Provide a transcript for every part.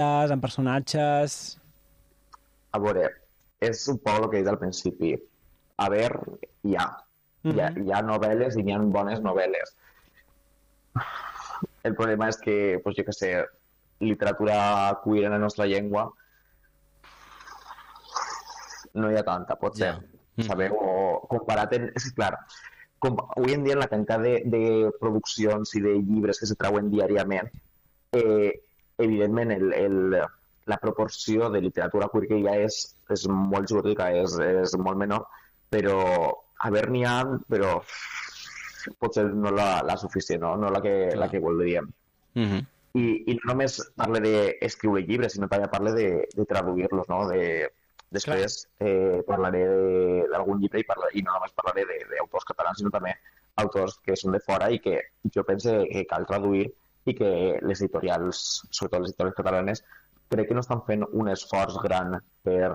amb personatges... A veure, és un poc el que he dit al principi. A veure, hi ha novel·les i hi ha bones novel·les. El problema és que, pues, jo què sé, literatura queer en la nostra llengua no hi ha tanta, potser. Sabeu? O comparat en... És clar, avui en dia en la quantitat de produccions i de llibres que se trauen diàriament, evidentment la proporció de literatura queer que hi ha és molt jurídica, és molt menor, però n'hi ha, però potser no la suficient, no la que voldríem. I no només parle d'escriure llibres, sinó també parle de traduir-los, no? Després parlaré d'algun llibre i no només parlaré d'autors catalans, sinó també autors que són de fora i que jo penso que cal traduir i que les editorials, sobretot les editorials catalanes, crec que no estan fent un esforç gran per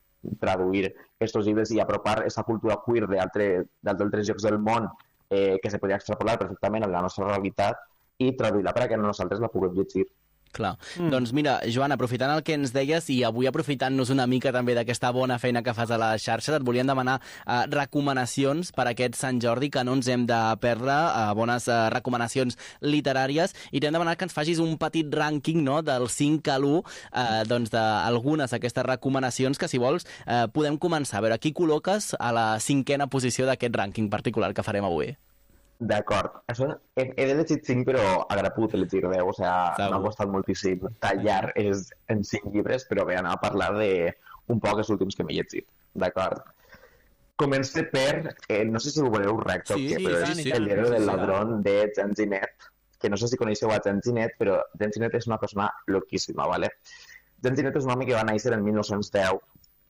traduir aquests llibres i apropar aquesta cultura queer d'altres llocs del món que se podria extrapolar perfectament a la nostra realitat i traduir-la perquè nosaltres la puguem llegir. Clar. Doncs mira, Joan, aprofitant el que ens deies i avui aprofitant-nos una mica també d'aquesta bona feina que fas a les xarxes, et volíem demanar recomanacions per a aquest Sant Jordi, que no ens hem de perdre, bones recomanacions literàries, i t'hem demanat que ens facis un petit rànquing, no?, del 5 a l'1 doncs d'algunes d'aquestes recomanacions que, si vols, podem començar. A veure, qui col·loques a la 5a posició d'aquest rànquing particular que farem avui? D'acord. He de llegir 5, però haurà pogut llegir 10, o sigui, m'ha costat moltíssim tallar en 5 llibres, però bé, anar a parlar d'un poc els últims que m'he llegit. D'acord. Començo per, no sé si ho voleu recte o què, però és El diario del ladrón de Jenny Net, que no sé si coneixeu a Jenny Net, però Jenny Net és una persona loquíssima, ¿vale? Jenny Net és un home que va néixer en 1910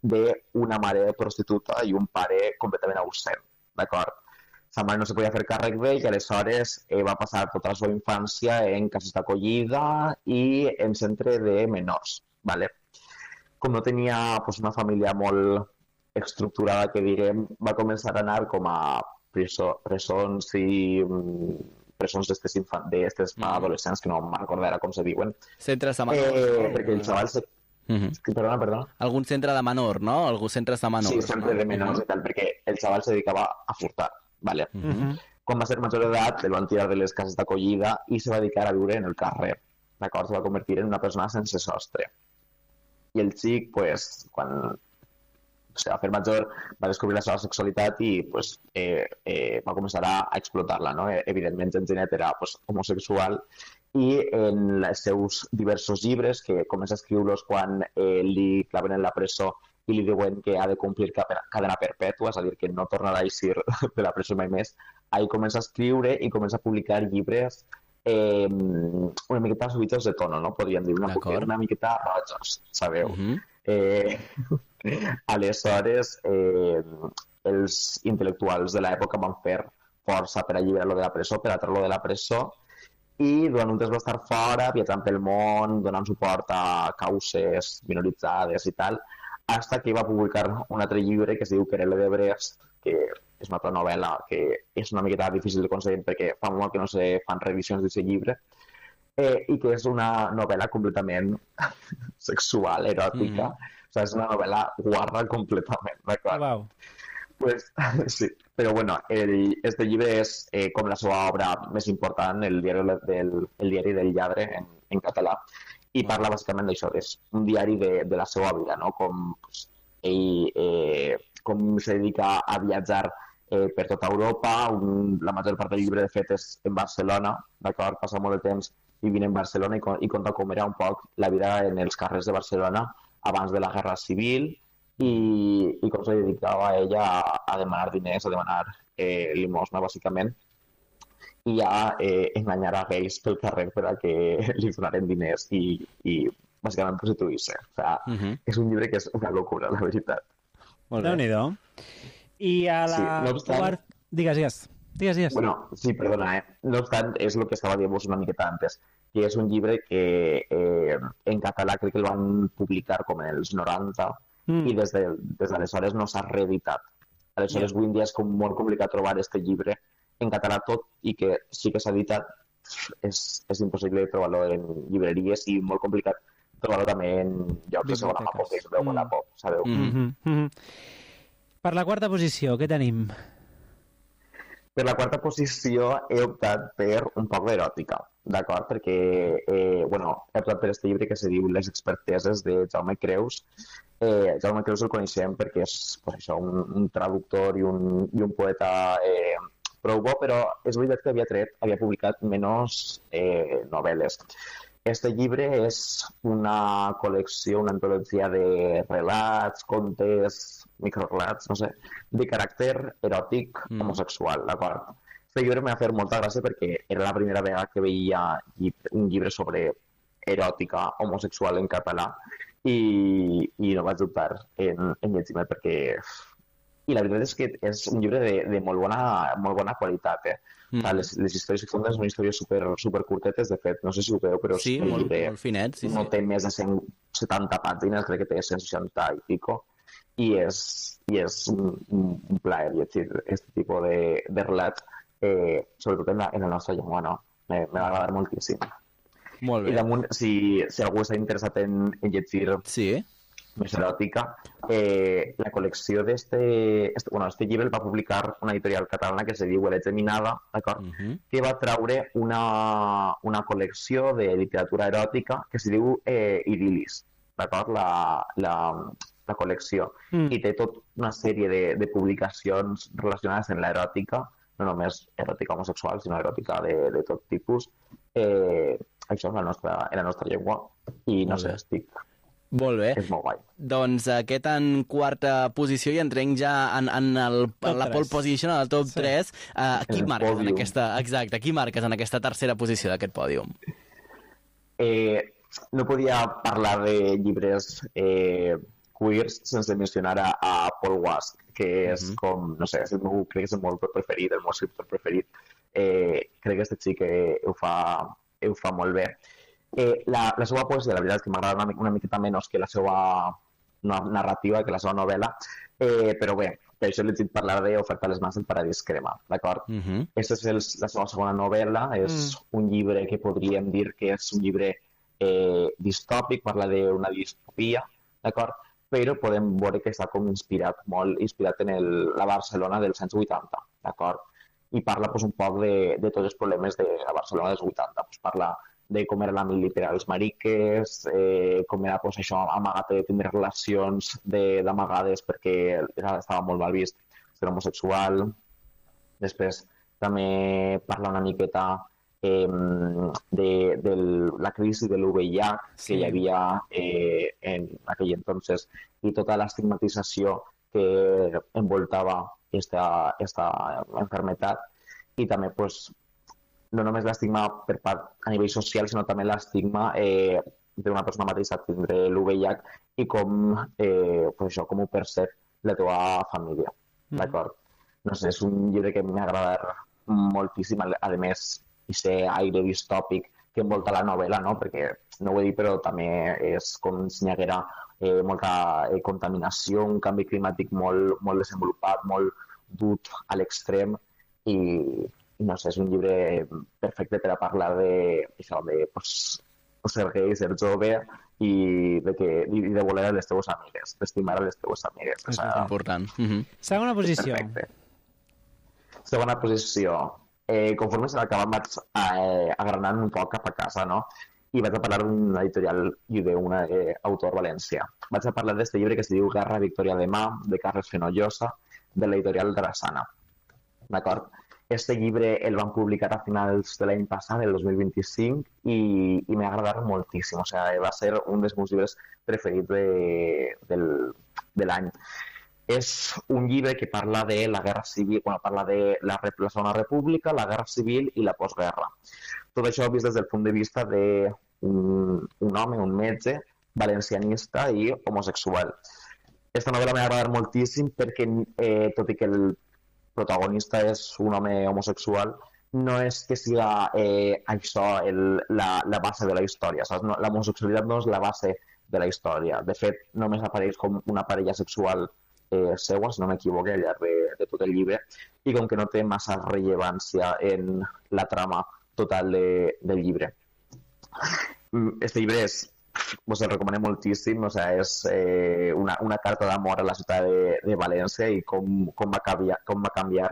d'una mare prostituta i un pare completament ausent, d'acord? Sa mare no se podia fer càrrec d'ell i aleshores va passar tota la seva infància en cases d'acollida i en centre de menors. ¿Vale? Com no tenia pues, una família molt estructurada, que direm, va començar a anar com a presons i presons d'estes adolescents, que no me'n recordo ara com se diuen. Centres de menors. Perquè el xaval se... Perdona. Algun centre de menor, no? Algun centres de menors. Sí, centre de menors i tal, perquè el xaval se dedicava a furtar. Vale. Quan va ser major d'edat, el van tirar de les cases d'acollida i se va dedicar a viure en el carrer. D'acord? Se va convertir en una persona sense sostre. I el xic, pues, quan se va fer major, va descobrir la seva sexualitat i pues, va començar a explotar-la. No? Evidentment, Jenny era pues, homosexual i en els seus diversos llibres, que comença a escriure-los quan li claven en la presó i li diuen que ha de complir cadena perpètua, és a dir, que no tornarà a eixir de la presó mai més. Ahí comença a escriure i comença a publicar llibres una miqueta subitos de tono, no? Podríem dir, una miqueta rojos, sabeu? Aleshores, els intel·lectuals de l'època van fer força per alliberar-lo de la presó, per atraure-lo de la presó, i durant un temps va estar fora, viatjant pel món, donant suport a causes minoritzades i tal, hasta que va publicar un altre llibre que es diu Querelle de Brest, que és una altra novel·la que és una miqueta difícil de conseguir perquè fa molt que no se fan revisions d'aquest llibre, i que és una novel·la completament sexual, eròtica. O sigui, és una novel·la guarra completament, d'acord? Wow. Pues, sí, però bueno, este llibre és com la seva obra més important, el diari del lladre en català, i parla bàsicament d'això, és un diari de la seva vida, no? Com pues, ell com se dedica a viatjar per tota Europa, la major part del llibre de fet és en Barcelona, d'acord? Passa molt de temps vivint en Barcelona i conta com era un poc la vida en els carrers de Barcelona abans de la Guerra Civil i com se dedicava ella a demanar diners, a demanar limosna, bàsicament, i a enganyar a gais pel carrer per a que li donaren diners i bàsicament prostituir-se. O sigui, és un llibre que és una locura, la veritat. Déu-n'hi-do. I a la... Sí, no obstant... Digues. Bueno, sí, perdona, No obstant, és el que estava dient una miqueta antes, que és un llibre que en català crec que el van publicar com en els 90 i des d'aleshores no s'ha reeditat. Aleshores, avui en dia és com molt complicat trobar este llibre en català tot, i que sí que s'ha editat, és impossible trobar-lo en llibreries i molt complicat trobar-lo també en llocs de segona mà, que és molt pop, sabeu? Per la quarta posició, què tenim? Per la quarta posició he optat per un poc d'eròtica, d'acord? Perquè, he optat per aquest llibre que se diu Les experteses de Jaume Creus. Jaume Creus el coneixem perquè és un traductor i un poeta prou bo, però és veritat que havia publicat menys novel·les. Este llibre és una col·lecció, una antologia de relats, contes, microrelats, no sé, de caràcter eròtic homosexual, d'acord? Este llibre m'ha fet molta gràcia perquè era la primera vegada que veia un llibre sobre eròtica homosexual en català i no vaig dubtar en llegir-me perquè... I la veritat és que és un llibre de molt bona qualitat, Les històries que fonden són històries super curtetes, de fet, no sé si ho veu, però sí, molt finet, no té més de 170 pàgines, crec que té 160 i pico, i és un plaer llegir aquest tipus de relats, sobretot en la nostra llengua, no? Me va agradar moltíssim. Molt bé. I damunt, si algú està interessat en llegir més eròtica, la col·lecció este llibre el va publicar una editorial catalana que se diu Heretge Minada, d'acord? Que va traure una col·lecció de literatura eròtica que se diu Idil·lis, d'acord? La col·lecció. I té tota una sèrie de publicacions relacionades amb l'eròtica, no només eròtica homosexual, sinó eròtica de tot tipus. Això en la nostra llengua. I no sé, Molt bé. És molt guai. Doncs aquest en quarta posició i entrem ja en la pole position, en el top 3. Qui marques en aquesta... Exacte, qui marques en aquesta tercera posició d'aquest pòdium? No podia parlar de llibres queers sense mencionar a Paul Wask, que és com, no sé, crec que és el meu autor preferit, el meu escriptor preferit. Crec que aquest xic ho fa molt bé. La seva poesia, la veritat és que m'agrada una miqueta menys que la seva narrativa, que la seva novel·la, però bé, per això he llegit parlar d'Oferta a les mans del paradís crema, d'acord? Aquesta és la seva segona novel·la, és un llibre que podríem dir que és un llibre distòpic, parla d'una distopia, d'acord? Però podem veure que està com inspirat en la Barcelona dels anys 80, d'acord? I parla un poc de tots els problemes de la Barcelona dels 80, parla de com era l'àmbit literal als mariques, com era això, amagat de tindre relacions d'amagades perquè estava molt mal vist ser homosexual. Després també parla una miqueta de la crisi de l'UVIH que hi havia en aquell entonces i tota l'estigmatització que envoltava aquesta enfermetat i també no només l'estigma per part a nivell social, sinó també l'estigma d'una persona mateixa tindre l'UVIH i com ho percep la teva família, d'acord? No sé, és un llibre que m'ha agradat moltíssim, a més, i ser aire distòpic que envolta la novel·la, no? Perquè, no ho he dit, però també és com si hi haguera molta contaminació, un canvi climàtic molt desenvolupat, molt dut a l'extrem i no sé, és un llibre perfecte per a parlar de ser gay, ser jove i de voler a les teves amigues, d'estimar a les teves amigues. És important. Segona posició. Perfecte. Segona posició. Conforme se l'acabant vaig agranant un poc cap a casa, no? I vaig a parlar d'un editorial i d'un autor valencià. Vaig a parlar d'aquest llibre que es diu Guerra, Victòria demà, de Carles Fenollosa, de l'editorial Drassana. D'acord? Este llibre el van publicar a finals de l'any passat, el 2025, i m'ha agradat moltíssim. O sigui, va ser un dels meus llibres preferits de l'any. És un llibre que parla de la guerra civil, parla de la Segona República, la guerra civil i la postguerra. Tot això vist des del punt de vista d'un home, un metge, valencianista i homosexual. Aquesta novel·la m'ha agradat moltíssim perquè, tot i que el protagonista és un home homosexual, no és que siga això la base de la història. L'homosexualitat no és la base de la història. De fet, només apareix com una parella sexual seua, si no m'equivoco, al llarg de tot el llibre, i com que no té massa rellevància en la trama total del llibre. Este llibre és us el recomanem moltíssim, o sigui, és una carta d'amor a la ciutat de València i com va canviar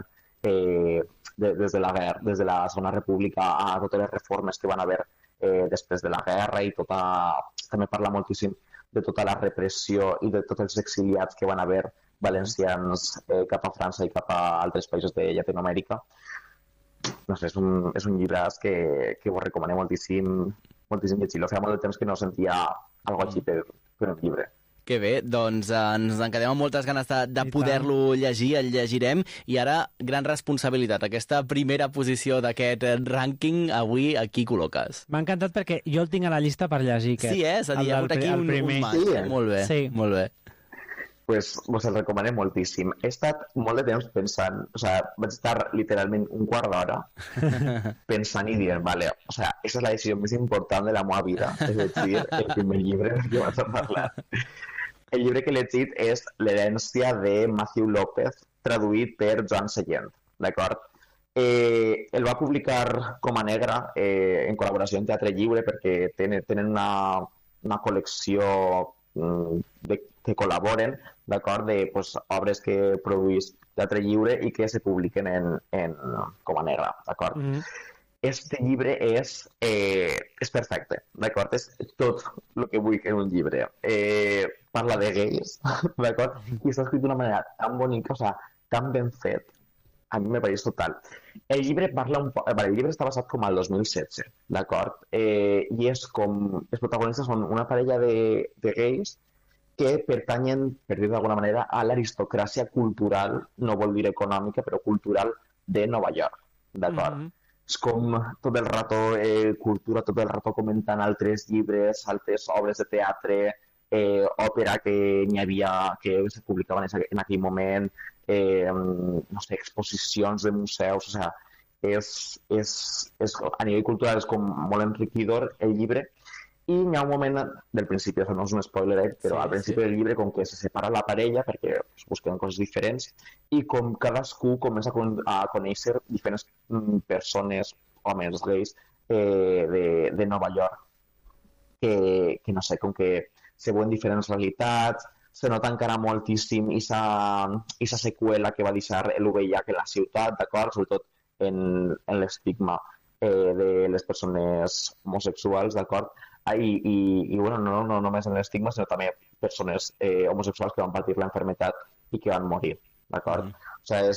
des de la guerra, des de la Segona República a totes les reformes que van haver després de la guerra i també parla moltíssim de tota la repressió i de tots els exiliats que van haver valencians cap a França i cap a altres països de Llatinoamèrica. No sé, és un llibre que vos recomanem moltíssim llegir-lo. Feia molt de temps que no sentia algo així per un llibre. Que bé, doncs ens en quedem amb moltes ganes de poder-lo llegir, el llegirem, i ara, gran responsabilitat. Aquesta primera posició d'aquest rànquing, avui, aquí col·loques. M'ha encantat perquè jo el tinc a la llista per llegir. Sí, és a dir, hi ha hagut aquí un match. Sí, molt bé, sí. Molt bé. Pues vos el recomanem moltíssim. He estat molt de temps pensant, o sigui, vaig estar literalment un quart d'hora pensant i dient, vale, o sigui, aquesta és la decisió més important de la meva vida, és llegir el primer llibre que vaig a parlar. El llibre que he llegit és L'herència de Matthew López, traduït per Joan Sallent, d'acord? El va publicar Coma Negra en col·laboració amb Teatre Lliure perquè tenen una col·lecció que col·laboren, d'acord, de obres que produís Teatre Lliure i que se publiquen en Coma Negra, d'acord? Este llibre és perfecte, d'acord? És tot el que vull en un llibre. Parla de gais, d'acord? I està escrit d'una manera tan bonica, o sigui, tan ben fet. A mi me pareix total. El llibre parla un poc... El llibre està basat com al 2016, d'acord? I és com... Els protagonistes són una parella de gais que pertanyen, per dir d'alguna manera, a l'aristocràcia cultural, no vol dir econòmica, però cultural de Nova York, d'acord? És com tot el rato cultura, tot el rato comentant altres llibres, altres obres de teatre, òpera que n'hi havia, que se publicaven en aquell moment, no sé, exposicions de museus, o sigui, a nivell cultural és com molt enriquidor el llibre. I hi ha un moment del principi, no és un spoiler, però al principi del llibre com que se separa la parella perquè es busquen coses diferents i com cadascú comença a conèixer diferents persones, homes, gais, de Nova York que no sé, com que se veuen diferents realitats, se nota encara moltíssim aquesta seqüela que va deixar l'UVIH en la ciutat, d'acord? Sobretot en l'estigma de les persones homosexuals, d'acord? I bueno, no només en l'estigma, sinó també persones homosexuals que van patir l'enfermetat i que van morir, d'acord? O sigui,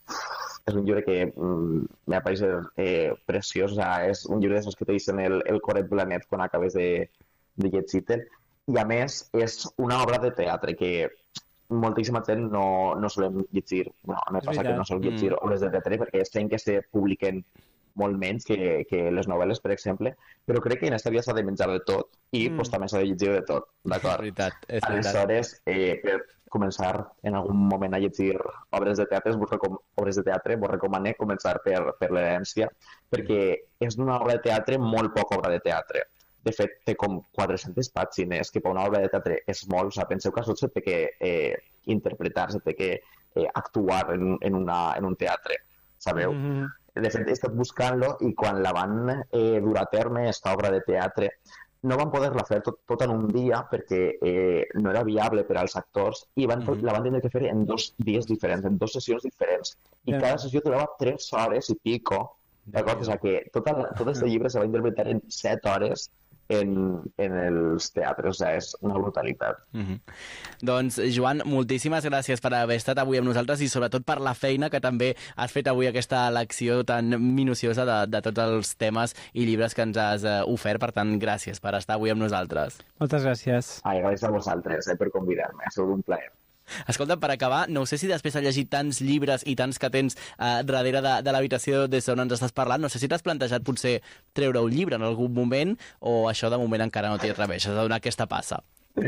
és un llibre que me pareix preciós, o sigui, és un llibre d'aquests que te deixen el coret blanet quan acabes de llegir-te'l, i a més és una obra de teatre que moltíssima gent no solem llegir, bueno, a mi passa que no solem llegir obres de teatre perquè sent que se publiquen molt menys que les novel·les, per exemple, però crec que en aquesta vida s'ha de menjar de tot i pues, també s'ha de llegir de tot, d'acord? És veritat. Aleshores, per començar en algun moment a llegir obres de teatre, vos recomano començar per l'herència, perquè és una obra de teatre molt poca obra de teatre. De fet, té com 400 pàgines, que per una obra de teatre és molt, o sigui, penseu que això se té que interpretar, se té que actuar en un teatre, sabeu? De fet, he estat buscant-lo i quan la van dur a terme, aquesta obra de teatre, no van poder-la fer tot en un dia perquè no era viable per als actors i la van tenir que fer en 2 dies diferents, en 2 sessions diferents. I cada sessió durava 3 hores i pico, d'acord? O sigui que tot aquest llibre se va interpretar en 7 hores en els teatres, o sigui, és una brutalitat. Doncs, Joan, moltíssimes gràcies per haver estat avui amb nosaltres i sobretot per la feina que també has fet avui, aquesta elecció tan minuciosa de tots els temes i llibres que ens has ofert. Per tant, gràcies per estar avui amb nosaltres. Moltes gràcies. Gràcies a vosaltres per convidar-me, ha sigut un plaer. Escolta, per acabar, no sé si després de llegir tants llibres i tants que tens darrere de l'habitació des d'on ens estàs parlant, no sé si t'has plantejat potser treure un llibre en algun moment o això de moment encara no t'hi atreveixes a donar aquesta passa.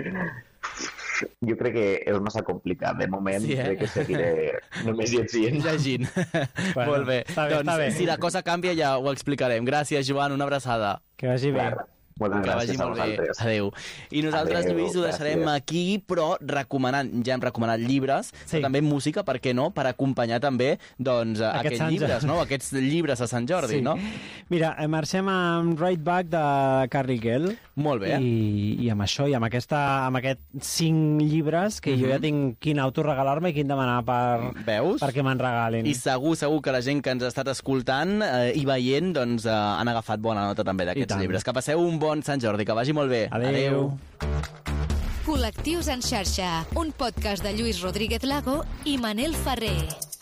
Jo crec que és massa complicat. De moment crec que seguiré només llegint. Bueno, molt bé. Doncs si la cosa canvia ja ho explicarem. Gràcies, Joan, una abraçada. Que vagi bé. Moltes gràcies a vosaltres. Adéu. I nosaltres, Adéu, Lluís, ho deixarem gràcies. aquí, però recomanant, ja hem recomanat llibres, Sí. però també música, per què no?, per acompanyar també doncs, aquests Sant llibres, Jordi. no? Aquests llibres a Sant Jordi, no? Mira, marxem amb Right Back de Carrigal. Molt bé. I amb això, i amb aquests 5 llibres que jo ja tinc quin auto regalar-me i quin demanar Veus? perquè me'n regalin. I segur que la gent que ens ha estat escoltant i veient doncs, han agafat bona nota també d'aquests llibres. Que passeu un bon Sant Jordi, que vagi molt bé. Adéu. Col·lectius en xarxa, un podcast de Lluís Rodríguez Lago i Manel Ferrer.